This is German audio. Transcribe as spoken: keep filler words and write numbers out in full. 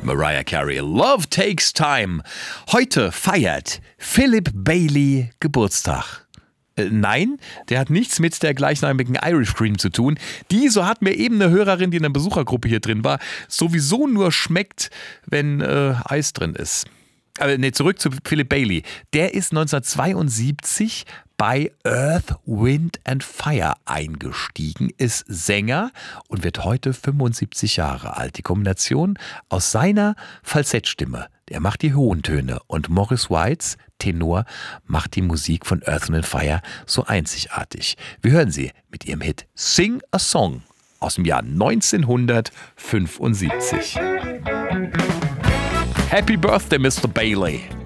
Mariah Carey, Love Takes Time. Heute feiert Philip Bailey Geburtstag. Äh, nein, der hat nichts mit der gleichnamigen Irish Cream zu tun. Die, so hat mir eben eine Hörerin, die in der Besuchergruppe hier drin war, sowieso nur schmeckt, wenn äh, Eis drin ist. Aber nee, zurück zu Philip Bailey. Der ist neunzehnhundertzweiundsiebzig bei Earth, Wind and Fire eingestiegen, ist Sänger und wird heute fünfundsiebzig Jahre alt. Die Kombination aus seiner Falsettstimme, der macht die hohen Töne, und Maurice Whites, Tenor, macht die Musik von Earth, Wind and Fire so einzigartig. Wir hören sie mit ihrem Hit Sing a Song aus dem Jahr neunzehnhundertfünfundsiebzig. Happy Birthday, Mister Bailey.